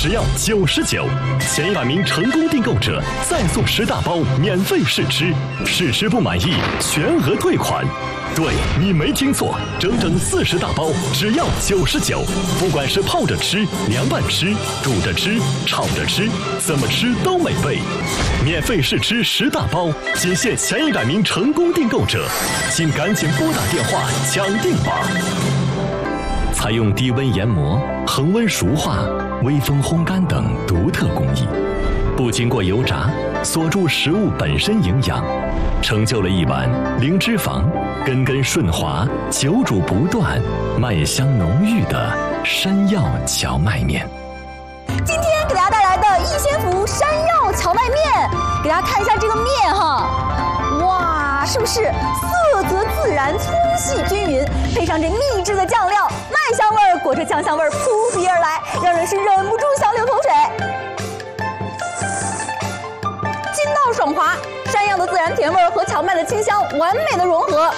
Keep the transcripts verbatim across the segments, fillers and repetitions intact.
只要九十九，前一百名成功订购者再送十大包免费试吃，试吃不满意全额退款。对，你没听错，整整四十大包只要九十九，不管是泡着吃、凉拌吃、煮着吃、炒着吃，怎么吃都美味。免费试吃十大包，仅限前一百名成功订购者，请赶紧拨打电话抢订吧。采用低温研磨、恒温熟化、微风烘干等独特工艺，不经过油炸，锁住食物本身营养，成就了一碗零脂肪、根根顺滑、久煮不断、麦香浓郁的山药荞麦面。 今天给大家带来的逸仙福山药荞麦面，给大家看一下这个面哈，哇，是不是色泽自然、粗细均匀，配上这秘制的酱料，麦香味儿裹着酱香味儿扑鼻而来，让人是忍不住想流口水。筋道爽滑，山药的自然甜味儿和荞麦的清香完美的融合，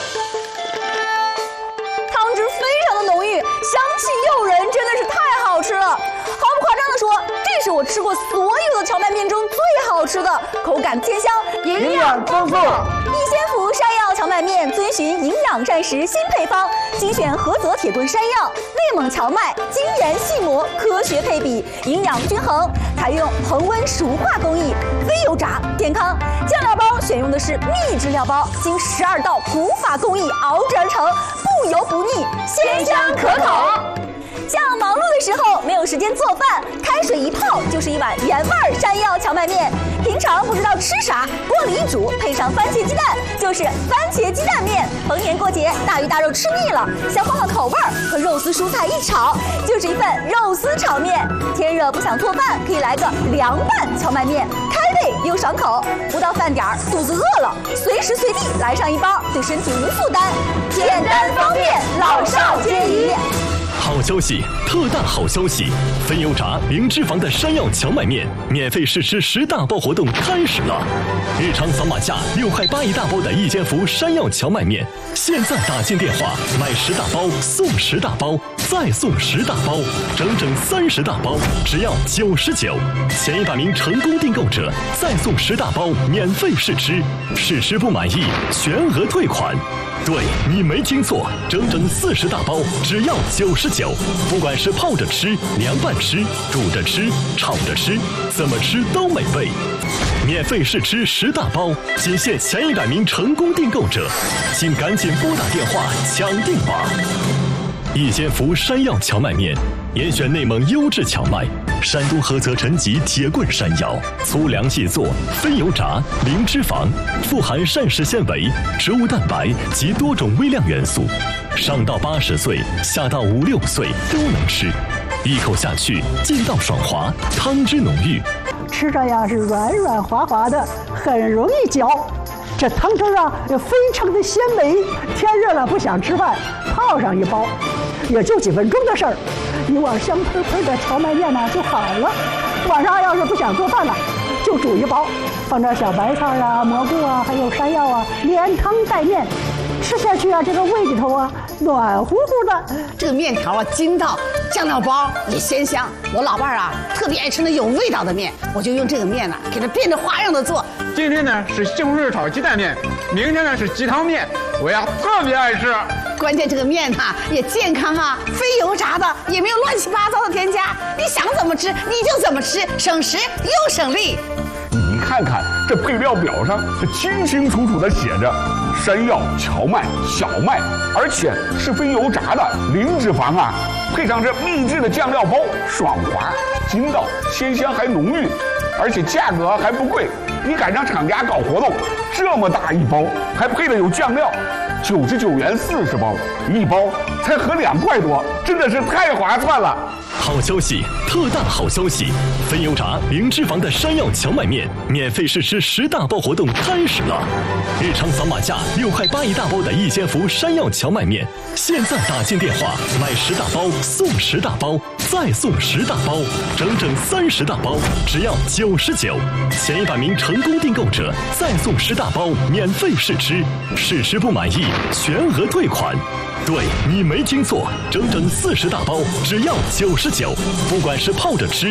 汤汁非常的浓郁，香气诱人，真的是太好吃了。毫不夸张的说，这是我吃过所有的荞麦面中最好吃的，口感鲜香，营养丰富。逸仙福山药荞麦面遵循营养膳食新配方，精选菏泽铁墩山药、内蒙荞麦，精研细磨，科学配比，营养均衡，采用恒温熟化工艺，非油炸，健康。酱料包选用的是秘制料包，经十二道古法工艺熬制而成，不油不腻，鲜香可口。像忙碌的时候没有时间做饭，开水一泡就是一碗原味山药荞麦面。平常不知道吃啥，锅里一煮，配上番茄鸡蛋，就是番茄鸡蛋面。逢年过节，大鱼大肉吃腻了，想换换口味儿，和肉丝蔬菜一炒，就是一份肉丝炒面。天热不想做饭，可以来个凉拌荞麦面，开胃又爽口。不到饭点儿，肚子饿了，随时随地来上一包，对身体无负担，简单方便，老少皆宜。 好消息，特大好消息！非油炸、零脂肪的山药荞麦面免费试吃十大包活动开始了！日常扫码价六块八一大包的逸仙福山药荞麦面，现在打进电话买十大包送十大包，再送十大包，整整三十大包，只要九十九。前一百名成功订购者再送十大包免费试吃，试吃不满意全额退款。对，你没听错，整整四十大包只要九十九，不管是泡着吃、凉拌吃、煮着吃、炒着吃，怎么吃都美味。免费试吃十大包，仅限前一百名成功订购者，请赶紧拨打电话抢订吧。逸仙福山药荞麦面，严选内蒙优质荞麦，山东菏泽陈集铁棍山药，粗粮细做，非油炸，零脂肪，富含膳食纤维、植物蛋白及多种微量元素，上到八十岁，下到五六岁都能吃，一口下去劲道爽滑，汤汁浓郁， 吃着呀是软软滑滑的，很容易嚼。这汤汁啊也非常的鲜美，天热了不想吃饭，泡上一包，也就几分钟的事儿，一碗香喷喷的荞麦面呢就好了。晚上要是不想做饭了，就煮一包，放点小白菜啊、蘑菇啊，还有山药啊，连汤带面，吃下去啊，这个胃里头啊暖乎乎的。 这个面条啊筋道，酱料包也鲜香。我老伴儿啊特别爱吃那有味道的面，我就用这个面呢、啊、给它变着花样的做。 今天呢是西红柿炒鸡蛋面，明天呢是鸡汤面，我呀特别爱吃。 关键这个面呐、啊、也健康啊，非油炸的，也没有乱七八糟的添加，你想怎么吃你就怎么吃，省时又省力。 你看看这配料表上，它清清楚楚地写着山药、荞麦、小麦，而且是非油炸的，零脂肪啊。配上这秘制的酱料包，爽滑、筋道、鲜香还浓郁，而且价格还不贵。你赶上厂家搞活动，这么大一包，还配的有酱料，九十九元四十包，一包才合两块多，真的是太划算了。 好消息，特大好消息！非油炸、零脂肪的山药荞麦面免费试吃十大包活动开始了！日常扫码价六块八一大包的逸仙福山药荞麦面，现在打进电话买十大包送十大包，再送十大包，整整三十大包，只要九十九。前一百名成功订购者再送十大包免费试吃，试吃不满意全额退款。对，你没听错，整整四十大包只要九十九，不管是泡着吃、